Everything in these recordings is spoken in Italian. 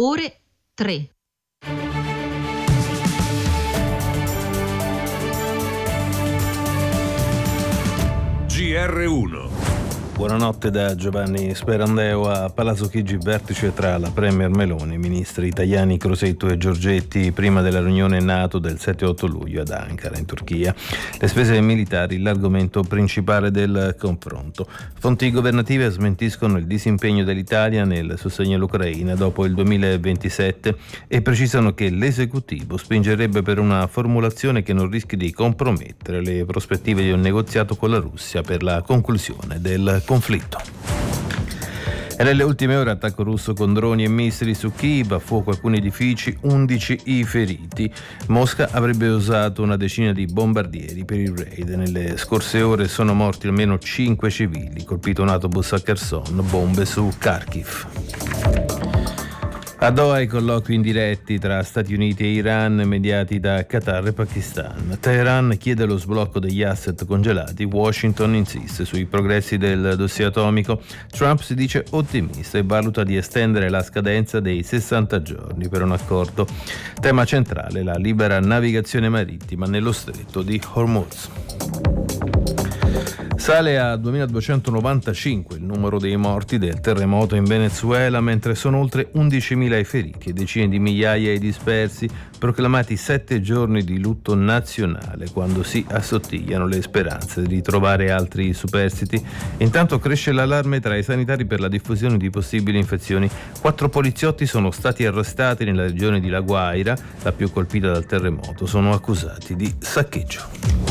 ore 3. GR1. Buonanotte da Giovanni Sperandeo. A Palazzo Chigi, vertice tra la Premier Meloni, i ministri Tajani, Crosetto e Giorgetti prima della riunione NATO del 7-8 luglio ad Ankara, in Turchia. Le spese militari, l'argomento principale del confronto. Fonti governative smentiscono il disimpegno dell'Italia nel sostegno all'Ucraina dopo il 2027 e precisano che l'esecutivo spingerebbe per una formulazione che non rischi di compromettere le prospettive di un negoziato con la Russia per la conclusione del conflitto. E nelle ultime ore attacco russo con droni e missili su Kiev, a fuoco alcuni edifici, 11 i feriti. Mosca avrebbe usato una decina di bombardieri per il raid. Nelle scorse ore sono morti almeno 5 civili, colpito un autobus a Kherson, bombe su Kharkiv. A Doha i colloqui indiretti tra Stati Uniti e Iran mediati da Qatar e Pakistan. Teheran chiede lo sblocco degli asset congelati, Washington insiste sui progressi del dossier atomico, Trump si dice ottimista e valuta di estendere la scadenza dei 60 giorni per un accordo. Tema centrale la libera navigazione marittima nello stretto di Hormuz. Sale a 2.295 il numero dei morti del terremoto in Venezuela, mentre sono oltre 11.000 i feriti e decine di migliaia i dispersi, proclamati 7 giorni di lutto nazionale quando si assottigliano le speranze di ritrovare altri superstiti. Intanto cresce l'allarme tra i sanitari per la diffusione di possibili infezioni. 4 poliziotti sono stati arrestati nella regione di La Guaira, la più colpita dal terremoto. Sono accusati di saccheggio.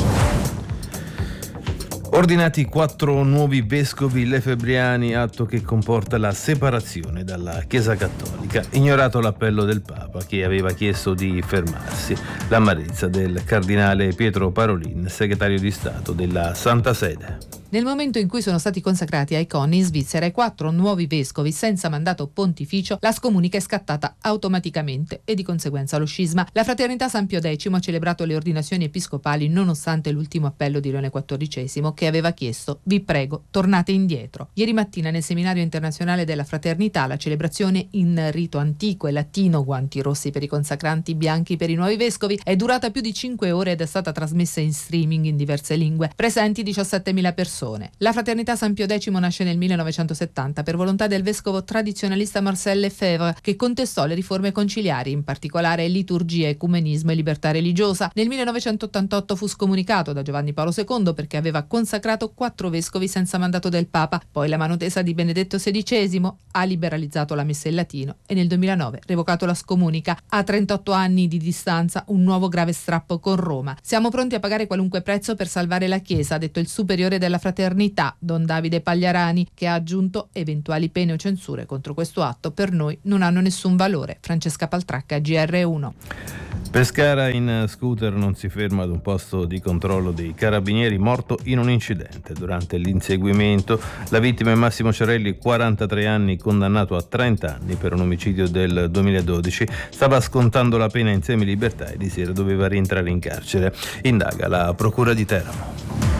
Ordinati 4 nuovi vescovi lefebvriani, atto che comporta la separazione dalla Chiesa Cattolica. Ignorato l'appello del Papa che aveva chiesto di fermarsi. L'amarezza del cardinale Pietro Parolin, segretario di Stato della Santa Sede. Nel momento in cui sono stati consacrati ai coni in Svizzera i 4 nuovi vescovi senza mandato pontificio, la scomunica è scattata automaticamente e di conseguenza lo scisma. La Fraternità San Pio X ha celebrato le ordinazioni episcopali nonostante l'ultimo appello di Leone XIV che aveva chiesto: vi prego, tornate indietro. Ieri mattina nel seminario internazionale della Fraternità la celebrazione in rito antico e latino, guanti rossi per i consacranti, bianchi per i nuovi vescovi, è durata più di 5 ore ed è stata trasmessa in streaming in diverse lingue. Presenti 17.000 persone. La Fraternità San Pio X nasce nel 1970 per volontà del vescovo tradizionalista Marcel Lefebvre, che contestò le riforme conciliari, in particolare liturgia, ecumenismo e libertà religiosa. Nel 1988 fu scomunicato da Giovanni Paolo II perché aveva consacrato 4 vescovi senza mandato del Papa. Poi la mano tesa di Benedetto XVI ha liberalizzato la messa in latino e nel 2009 revocato la scomunica. A 38 anni di distanza un nuovo grave strappo con Roma. Siamo pronti a pagare qualunque prezzo per salvare la Chiesa, ha detto il superiore della Fraternità, Don Davide Pagliarani, che ha aggiunto: eventuali pene o censure contro questo atto per noi non hanno nessun valore. Francesca Paltracca, GR1. Pescara in scooter non si ferma ad un posto di controllo dei carabinieri, morto in un incidente durante l'inseguimento. La vittima è Massimo Ciarelli, 43 anni, condannato a 30 anni per un omicidio del 2012. Stava scontando la pena in semilibertà e di sera doveva rientrare in carcere. Indaga la procura di Teramo.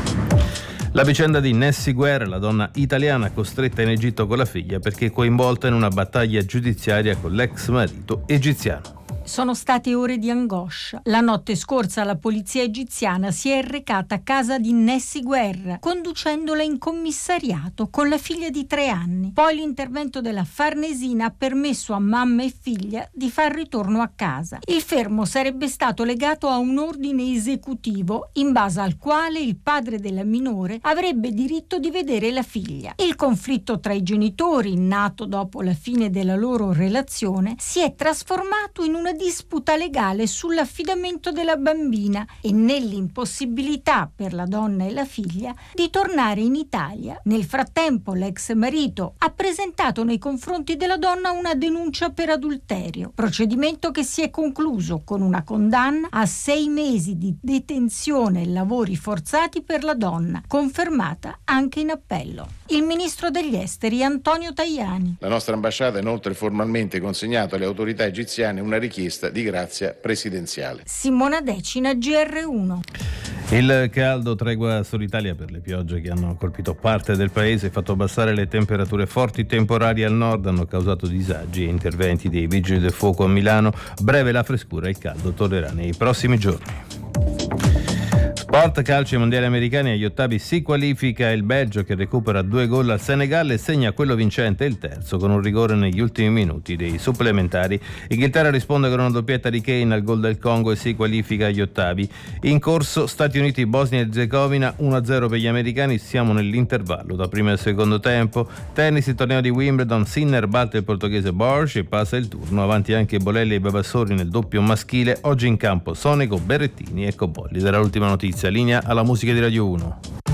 La vicenda di Nessie Guerra, la donna italiana costretta in Egitto con la figlia perché coinvolta in una battaglia giudiziaria con l'ex marito egiziano. Sono state ore di angoscia. La notte scorsa la polizia egiziana si è recata a casa di Nessie Guerra, conducendola in commissariato con la figlia di 3 anni. Poi l'intervento della Farnesina ha permesso a mamma e figlia di far ritorno a casa. Il fermo sarebbe stato legato a un ordine esecutivo in base al quale il padre della minore avrebbe diritto di vedere la figlia. Il conflitto tra i genitori, nato dopo la fine della loro relazione, si è trasformato in una disputa legale sull'affidamento della bambina e nell'impossibilità per la donna e la figlia di tornare in Italia. Nel frattempo l'ex marito ha presentato nei confronti della donna una denuncia per adulterio, procedimento che si è concluso con una condanna a 6 mesi di detenzione e lavori forzati per la donna, confermata anche in appello. Il ministro degli esteri Antonio Tajani. La nostra ambasciata ha inoltre formalmente consegnato alle autorità egiziane una richiesta richiesta di grazia presidenziale. Simona Decina, GR1. Il caldo tregua sull'Italia per le piogge che hanno colpito parte del paese e fatto abbassare le temperature. Forti temporali al nord hanno causato disagi e interventi dei vigili del fuoco a Milano. Breve la frescura e il caldo tornerà nei prossimi giorni. Sport, calcio, ai mondiali americani, agli ottavi si qualifica il Belgio che recupera 2 gol al Senegal e segna quello vincente, il terzo, con un rigore negli ultimi minuti dei supplementari. Inghilterra risponde con una doppietta di Kane al gol del Congo e si qualifica agli ottavi. In corso Stati Uniti, Bosnia e Erzegovina, 1-0 per gli americani, siamo nell'intervallo da primo e secondo tempo. Tennis, il torneo di Wimbledon, Sinner batte il portoghese Borges e passa il turno, avanti anche Bolelli e Babassori nel doppio maschile. Oggi in campo Sonego, Berrettini e Cobolli. Dalla ultima notizia, linea alla musica di Radio 1.